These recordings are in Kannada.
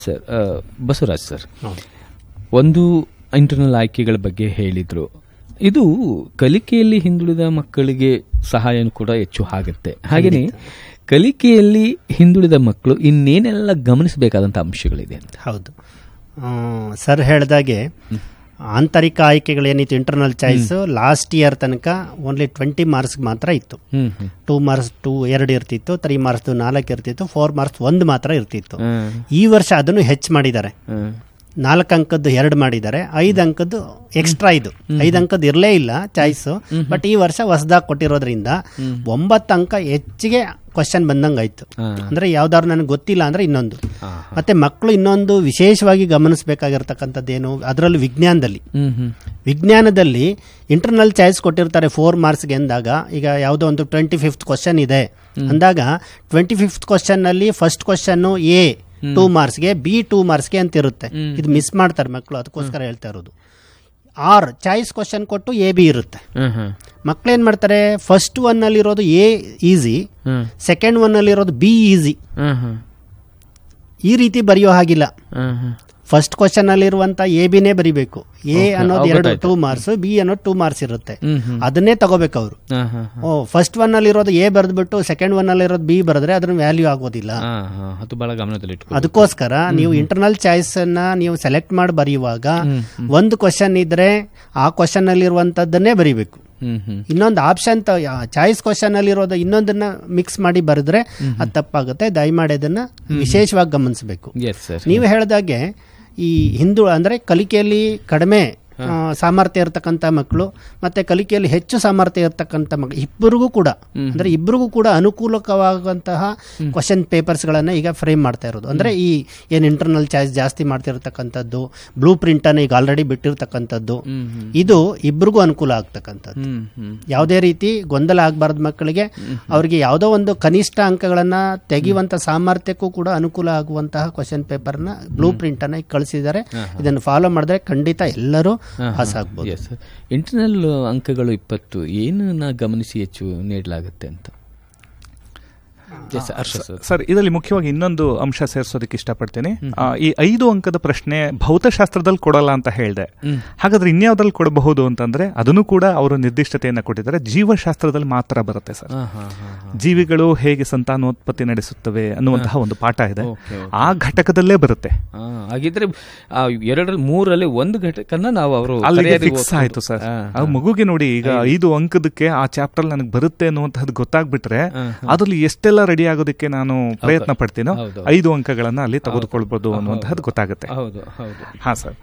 ಸರ್, ಬಸವರಾಜ್ ಸರ್, ಒಂದು ಇಂಟರ್ನಲ್ ಆಯ್ಕೆಗಳ ಬಗ್ಗೆ ಹೇಳಿದ್ರು. ಇದು ಕಲಿಕೆಯಲ್ಲಿ ಹಿಂದುಳಿದ ಮಕ್ಕಳಿಗೆ ಸಹಾಯ ಕೂಡ ಹೆಚ್ಚು ಆಗುತ್ತೆ. ಹಾಗೆಯೇ ಕಲಿಕೆಯಲ್ಲಿ ಹಿಂದುಳಿದ ಮಕ್ಕಳು ಇನ್ನೇನೆಲ್ಲ ಗಮನಿಸಬೇಕಾದಂಥ ಅಂಶಗಳಿದೆ ಅಂತ. ಹೌದು ಸರ್, ಹೇಳಿದಾಗೆ ಆಂತರಿಕ ಆಯ್ಕೆಗಳೇನಿತ್ತು ಇಂಟರ್ನಲ್ ಚಾಯ್ಸ್ ಲಾಸ್ಟ್ ಇಯರ್ ತನಕ ಓನ್ಲಿ 20 ಮಾರ್ಕ್ಸ್ ಮಾತ್ರ ಇತ್ತು. 2 ಮಾರ್ಕ್ಸ್ 2 ಇರ್ತಿತ್ತು, 3 ಮಾರ್ಕ್ಸ್ 4 ಇರ್ತಿತ್ತು, 4 ಮಾರ್ಕ್ಸ್ 1 ಮಾತ್ರ ಇರ್ತಿತ್ತು. ಈ ವರ್ಷ ಅದನ್ನು ಹೆಚ್ಚು ಮಾಡಿದ್ದಾರೆ. 4 ಅಂಕದ್ದು 2 ಮಾಡಿದ್ದಾರೆ, 5 ಅಂಕದ್ದು ಎಕ್ಸ್ಟ್ರಾ. ಇದು 5 ಅಂಕದ್ದು ಇರಲೇ ಇಲ್ಲ ಚಾಯ್ಸ್, ಬಟ್ ಈ ವರ್ಷ ಹೊಸದಾಗಿ ಕೊಟ್ಟಿರೋದ್ರಿಂದ 9 ಅಂಕ ಹೆಚ್ಚಿಗೆ ಕ್ವಶನ್ ಬಂದಂಗಾಯ್ತು. ಅಂದ್ರೆ ಯಾವ್ದಾದ್ರು ನನಗೆ ಗೊತ್ತಿಲ್ಲ ಅಂದ್ರೆ ಇನ್ನೊಂದು. ಮತ್ತೆ ಮಕ್ಕಳು ಇನ್ನೊಂದು ವಿಶೇಷವಾಗಿ ಗಮನಿಸಬೇಕಾಗಿರ್ತಕ್ಕಂಥದ್ದೇನು, ಅದರಲ್ಲೂ ವಿಜ್ಞಾನದಲ್ಲಿ ಇಂಟರ್ನಲ್ ಚಾಯ್ಸ್ ಕೊಟ್ಟಿರ್ತಾರೆ 4 ಮಾರ್ಕ್ಸ್ಗೆ ಅಂದಾಗ, ಈಗ ಯಾವುದೋ ಒಂದು 25th ಕ್ವಶನ್ ಇದೆ ಅಂದಾಗ 25th ಕ್ವಶನ್ ನಲ್ಲಿ ಫಸ್ಟ್ ಕ್ವಶನ್ ಎ 2 ಮಾರ್ಕ್ಸ್ಗೆ, ಬಿ 2 ಮಾರ್ಕ್ಸ್ಗೆ ಅಂತ ಇರುತ್ತೆ. ಇದು ಮಿಸ್ ಮಾಡ್ತಾರೆ ಮಕ್ಕಳು, ಅದಕ್ಕೋಸ್ಕರ ಹೇಳ್ತಾ ಇರೋದು. ಆರ್ ಚಾಯ್ಸ್ ಕ್ವಶನ್ ಕೊಟ್ಟು ಎ ಬಿ ಇರುತ್ತೆ. ಮಕ್ಕಳೇನ್ ಮಾಡ್ತಾರೆ, ಫಸ್ಟ್ 1 ಅಲ್ಲಿ ಇರೋದು ಎ ಈಸಿ, ಸೆಕೆಂಡ್ 1 ಅಲ್ಲಿ ಇರೋದು ಬಿ ಈಸಿ. ಈ ರೀತಿ ಬರೆಯೋ ಹಾಗಿಲ್ಲ. ಫಸ್ಟ್ ಕ್ವಶನ್ ಅಲ್ಲಿ ಇರುವಂತ ಎ ಬಿನೇ ಬರಿಬೇಕು. ಎ ಅನ್ನೋದು 2 ಮಾರ್ಕ್ಸ್, ಬಿ ಅನ್ನೋದು 2 ಮಾರ್ಕ್ಸ್ ಇರುತ್ತೆ, ಅದನ್ನೇ ತಗೋಬೇಕು ಅವರು. ಫಸ್ಟ್ 1 ಅಲ್ಲಿ ಇರೋದು ಎ ಬರೆದ್ಬಿಟ್ಟು ಸೆಕೆಂಡ್ 1 ಅಲ್ಲಿ ಇರೋದು ಬಿ ಬರೆದ್ರೆ ಅದ್ರ ವ್ಯಾಲ್ಯೂ ಆಗೋದಿಲ್ಲ. ಅದಕ್ಕೋಸ್ಕರ ನೀವು ಇಂಟರ್ನಲ್ ಚಾಯ್ಸ್ ಅನ್ನ ನೀವು ಸೆಲೆಕ್ಟ್ ಮಾಡಿ ಬರೆಯುವಾಗ ಒಂದು ಕ್ವಶನ್ ಇದ್ರೆ ಆ ಕ್ವಶನ್ ಅಲ್ಲಿ ಇರುವಂತದ್ದನ್ನೇ ಬರಿಬೇಕು. ಇನ್ನೊಂದು ಆಪ್ಷನ್ ಚಾಯ್ಸ್ ಕ್ವಶನ್ ಅಲ್ಲಿ ಇರೋದು ಇನ್ನೊಂದನ್ನ ಮಿಕ್ಸ್ ಮಾಡಿ ಬರೆದ್ರೆ ಅದು ತಪ್ಪಾಗುತ್ತೆ. ದಯಮಾಡಿ ಅದನ್ನ ವಿಶೇಷವಾಗಿ ಗಮನಿಸಬೇಕು. ನೀವು ಹೇಳಿದಾಗೆ ಈ ಅಂದ್ರೆ ಕಲಿಕೆಯಲ್ಲಿ ಕಡಿಮೆ ಸಾಮರ್ಥ್ಯ ಇರತಕ್ಕಂಥ ಮಕ್ಕಳು ಮತ್ತೆ ಕಲಿಕೆಯಲ್ಲಿ ಹೆಚ್ಚು ಸಾಮರ್ಥ್ಯ ಇರತಕ್ಕಂಥ ಮಕ್ಕಳು ಇಬ್ಬರಿಗೂ ಕೂಡ ಅನುಕೂಲಕವಾಗುವಂತಹ ಕ್ವಶನ್ ಪೇಪರ್ಸ್ ಗಳನ್ನ ಈಗ ಫ್ರೇಮ್ ಮಾಡ್ತಾ ಇರೋದು. ಅಂದ್ರೆ ಈ ಏನ್ ಇಂಟರ್ನಲ್ ಚಾಯ್ಸ್ ಜಾಸ್ತಿ ಮಾಡ್ತಿರ್ತಕ್ಕಂಥದ್ದು, ಬ್ಲೂ ಪ್ರಿಂಟ್ ಅನ್ನ ಈಗ ಆಲ್ರೆಡಿ ಬಿಟ್ಟಿರ್ತಕ್ಕಂಥದ್ದು, ಇದು ಇಬ್ಬರಿಗೂ ಅನುಕೂಲ ಆಗ್ತಕ್ಕಂಥದ್ದು. ಯಾವುದೇ ರೀತಿ ಗೊಂದಲ ಆಗಬಾರ್ದು ಮಕ್ಕಳಿಗೆ. ಅವರಿಗೆ ಯಾವುದೋ ಒಂದು ಕನಿಷ್ಠ ಅಂಕಗಳನ್ನ ತೆಗೆಯುವಂತ ಸಾಮರ್ಥ್ಯಕ್ಕೂ ಕೂಡ ಅನುಕೂಲ ಆಗುವಂತಹ ಕ್ವಶನ್ ಪೇಪರ್ನ ಬ್ಲೂ ಪ್ರಿಂಟ್ ಅನ್ನ ಕಳಿಸಿದ್ದಾರೆ. ಇದನ್ನು ಫಾಲೋ ಮಾಡಿದ್ರೆ ಖಂಡಿತ ಎಲ್ಲರೂ ಇಂಟರ್ನಲ್ ಅಂಕಗಳು 20 ಏನನ್ನ ಗಮನಿಸಿ ಹೆಚ್ಚು ನೀಡಲಾಗುತ್ತೆ ಅಂತ. ಸರ್, ಇದರಲ್ಲಿ ಮುಖ್ಯವಾಗಿ ಇನ್ನೊಂದು ಅಂಶ ಸೇರಿಸೋದಕ್ಕೆ ಇಷ್ಟಪಡ್ತೀನಿ. ಈ 5 ಅಂಕದ ಪ್ರಶ್ನೆ ಭೌತಶಾಸ್ತ್ರದಲ್ಲಿ ಕೊಡಲ್ಲ ಅಂತ ಹೇಳಿದೆ. ಹಾಗಾದ್ರೆ ಇನ್ಯಾವ್ದ್ರಲ್ಲಿ ಕೊಡಬಹುದು ಅಂತಂದ್ರೆ ಅದನ್ನು ಕೂಡ ಅವರು ನಿರ್ದಿಷ್ಟತೆಯನ್ನ ಕೊಟ್ಟಿದ್ದಾರೆ. ಜೀವಶಾಸ್ತ್ರದಲ್ಲಿ ಮಾತ್ರ ಬರುತ್ತೆ ಸರ್. ಜೀವಿಗಳು ಹೇಗೆ ಸಂತಾನೋತ್ಪತ್ತಿ ನಡೆಸುತ್ತವೆ ಅನ್ನುವಂತಹ ಒಂದು ಪಾಠ ಇದೆ, ಆ ಘಟಕದಲ್ಲೇ ಬರುತ್ತೆ. ಹಾಗಿದ್ರೆ 2-3 ಒಂದು ಘಟಕನ ನಾವು ಅವರು ಅಲ್ಲಿಗೆ ಫಿಕ್ಸ್ ಆಯ್ತು ಸರ್. ಆ ಮಗುಗೆ ನೋಡಿ, ಈಗ 5 ಅಂಕದಕ್ಕೆ ಆ ಚಾಪ್ಟರ್ ನನಗೆ ಬರುತ್ತೆ ಅನ್ನುವಂಥದ್ದು ಗೊತ್ತಾಗ್ಬಿಟ್ರೆ ಅದ್ರಲ್ಲಿ ಎಷ್ಟೆಲ್ಲ ರೆಡಿ ಆಗೋದಕ್ಕೆ ನಾನು ಪ್ರಯತ್ನ ಪಡ್ತೀನೋ 5 ಅಂಕಗಳನ್ನ ಅಲ್ಲಿ ತೆಗೆದುಕೊಳ್ಬಹುದು ಅನ್ನುವಂಥದ್ದು ಗೊತ್ತಾಗುತ್ತೆ. ಹಾ ಸರ್.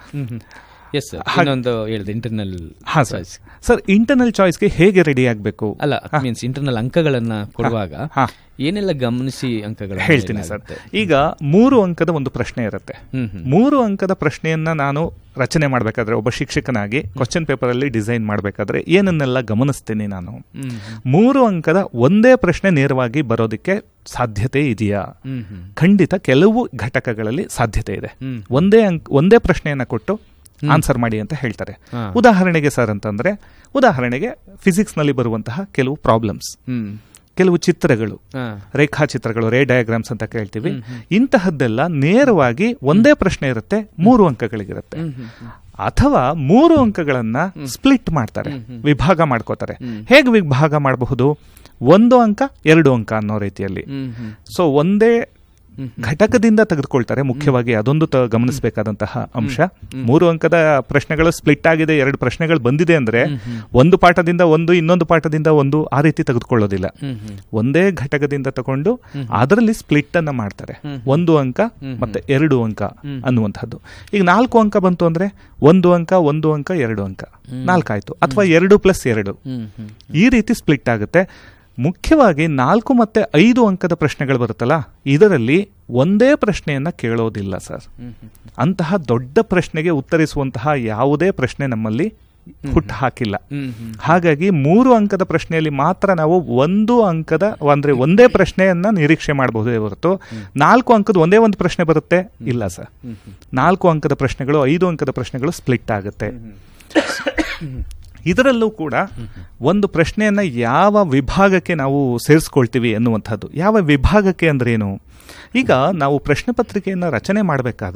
ಸರ್, ಇಂಟರ್ನಲ್ ಚಾಯ್ಸ್ಗೆ ಹೇಗೆ ರೆಡಿ ಆಗಬೇಕು? ಅಲ್ಲ, ಮೀನ್ಸ್ ಇಂಟರ್ನಲ್ ಅಂಕಗಳನ್ನ ಕೊಡುವಾಗ ಏನೆಲ್ಲ ಗಮನಿಸಿ ಅಂಕಗಳು ಹೇಳ್ತೀನಿ ಸರ್. ಈಗ 3 ಅಂಕದ ಒಂದು ಪ್ರಶ್ನೆ ಇರುತ್ತೆ. 3 ಅಂಕದ ಪ್ರಶ್ನೆಯನ್ನ ನಾನು ರಚನೆ ಮಾಡಬೇಕಾದ್ರೆ, ಒಬ್ಬ ಶಿಕ್ಷಕನಾಗಿ ಕ್ವಶನ್ ಪೇಪರ್ ಅಲ್ಲಿ ಡಿಸೈನ್ ಮಾಡಬೇಕಾದ್ರೆ ಏನನ್ನೆಲ್ಲ ಗಮನಿಸ್ತೀನಿ ನಾನು? 3 ಅಂಕದ ಒಂದೇ ಪ್ರಶ್ನೆ ನೇರವಾಗಿ ಬರೋದಕ್ಕೆ ಸಾಧ್ಯತೆ ಇದೆಯಾ? ಖಂಡಿತ ಕೆಲವು ಘಟಕಗಳಲ್ಲಿ ಸಾಧ್ಯತೆ ಇದೆ. ಒಂದೇ ಪ್ರಶ್ನೆಯನ್ನ ಕೊಟ್ಟು ಆನ್ಸರ್ ಮಾಡಿ ಅಂತ ಹೇಳ್ತಾರೆ. ಉದಾಹರಣೆಗೆ ಸರ್ ಅಂತಂದ್ರೆ, ಉದಾಹರಣೆಗೆ ಫಿಸಿಕ್ಸ್ ನಲ್ಲಿ ಬರುವಂತಹ ಕೆಲವು ಪ್ರಾಬ್ಲಮ್ಸ್, ಕೆಲವು ಚಿತ್ರಗಳು, ರೇಖಾಚಿತ್ರಗಳು, ರೇ ಡಯಾಗ್ರಾಮ್ಸ್ ಅಂತ ಕೇಳ್ತೀವಿ. ಇಂತಹದ್ದೆಲ್ಲ ನೇರವಾಗಿ ಒಂದೇ ಪ್ರಶ್ನೆ ಇರುತ್ತೆ, 3 ಅಂಕಗಳಿಗಿರುತ್ತೆ. ಅಥವಾ 3 ಅಂಕಗಳನ್ನ ಸ್ಪ್ಲಿಟ್ ಮಾಡ್ತಾರೆ, ವಿಭಾಗ ಮಾಡ್ಕೋತಾರೆ. ಹೇಗೆ ವಿಭಾಗ ಮಾಡಬಹುದು? 1 ಅಂಕ 2 ಅಂಕ ಅನ್ನೋ ರೀತಿಯಲ್ಲಿ. ಸೊ ಒಂದೇ ಘಟಕದಿಂದ ತೆಗೆದುಕೊಳ್ತಾರೆ. ಮುಖ್ಯವಾಗಿ ಅದೊಂದು ಗಮನಿಸಬೇಕಾದಂತಹ ಅಂಶ. 3 ಅಂಕದ ಪ್ರಶ್ನೆಗಳು ಸ್ಪ್ಲಿಟ್ ಆಗಿದೆ, 2 ಪ್ರಶ್ನೆಗಳು ಬಂದಿದೆ ಅಂದ್ರೆ ಒಂದು ಪಾಠದಿಂದ ಒಂದು, ಇನ್ನೊಂದು ಪಾಠದಿಂದ ಒಂದು, ಆ ರೀತಿ ತೆಗೆದುಕೊಳ್ಳೋದಿಲ್ಲ. ಒಂದೇ ಘಟಕದಿಂದ ತಗೊಂಡು ಅದರಲ್ಲಿ ಸ್ಪ್ಲಿಟ್ ಅನ್ನ ಮಾಡ್ತಾರೆ. 1 ಅಂಕ ಮತ್ತೆ 2 ಅಂಕ ಅನ್ನುವಂಥದ್ದು. ಈಗ 4 ಅಂಕ ಬಂತು ಅಂದ್ರೆ 1 ಅಂಕ 1 ಅಂಕ 2 ಅಂಕ 4 ಆಯ್ತು. ಅಥವಾ 2+2 ಈ ರೀತಿ ಸ್ಪ್ಲಿಟ್ ಆಗುತ್ತೆ. ಮುಖ್ಯವಾಗಿ 4 ಮತ್ತೆ 5 ಅಂಕದ ಪ್ರಶ್ನೆಗಳು ಬರುತ್ತಲ್ಲ, ಇದರಲ್ಲಿ ಒಂದೇ ಪ್ರಶ್ನೆಯನ್ನ ಕೇಳೋದಿಲ್ಲ ಸರ್. ಅಂತಹ ದೊಡ್ಡ ಪ್ರಶ್ನೆಗೆ ಉತ್ತರಿಸುವಂತಹ ಯಾವುದೇ ಪ್ರಶ್ನೆ ನಮ್ಮಲ್ಲಿ ಹುಟ್ಟು ಹಾಕಿಲ್ಲ. ಹಾಗಾಗಿ 3 ಅಂಕದ ಪ್ರಶ್ನೆಯಲ್ಲಿ ಮಾತ್ರ ನಾವು 1 ಅಂಕದ ಅಂದ್ರೆ ಒಂದೇ ಪ್ರಶ್ನೆಯನ್ನ ನಿರೀಕ್ಷೆ ಮಾಡಬಹುದೇ ಹೊರತು 4 ಅಂಕದ ಒಂದೇ ಒಂದು ಪ್ರಶ್ನೆ ಬರುತ್ತೆ ಇಲ್ಲ ಸರ್. 4 ಅಂಕದ ಪ್ರಶ್ನೆಗಳು, 5 ಅಂಕದ ಪ್ರಶ್ನೆಗಳು ಸ್ಪ್ಲಿಟ್ ಆಗುತ್ತೆ. ಇದರಲ್ಲೂ ಕೂಡ ಒಂದು ಪ್ರಶ್ನೆಯನ್ನ ಯಾವ ವಿಭಾಗಕ್ಕೆ ನಾವು ಸೇರಿಸ್ಕೊಳ್ತೀವಿ ಅನ್ನುವಂಥದ್ದು. ಯಾವ ವಿಭಾಗಕ್ಕೆ ಅಂದ್ರೇನು? ಈಗ ನಾವು ಪ್ರಶ್ನೆ ಪತ್ರಿಕೆಯನ್ನು ರಚನೆ ಮಾಡಬೇಕಾದ್ರೆ